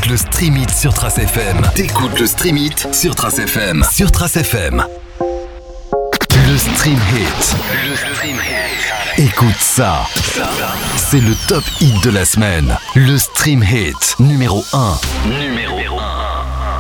T'écoutes le Stream It sur Trace FM. T'écoutes le Stream It sur Trace FM. Sur Trace FM. Le Stream Hit. Écoute ça. C'est le top hit de la semaine. Le Stream Hit numéro 1.